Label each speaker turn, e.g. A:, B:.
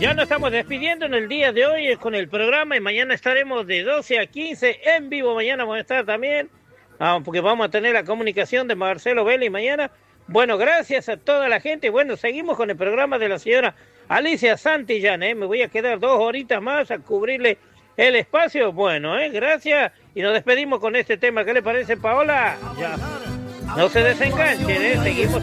A: Ya nos estamos despidiendo en el día de hoy con el programa y mañana estaremos de 12 a 15 en vivo. Mañana vamos a estar también, porque vamos a tener la comunicación de Marcelo Vélez mañana. Bueno, gracias a toda la gente. Bueno, seguimos con el programa de la señora Alicia Santillán. Me voy a quedar 2 horitas más a cubrirle el espacio. Bueno, gracias. Y nos despedimos con este tema. ¿Qué le parece, Paola? Ya. No se desenganchen, seguimos.